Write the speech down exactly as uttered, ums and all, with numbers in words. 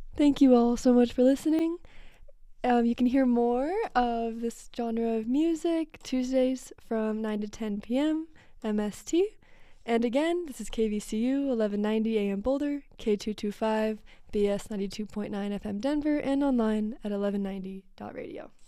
Thank you all so much for listening. Um, you can hear more of this genre of music Tuesdays from nine to ten p.m. M S T. And again, this is K V C U eleven ninety A M Boulder, K two twenty-five, B S ninety-two point nine F M Denver, and online at eleven ninety dot radio.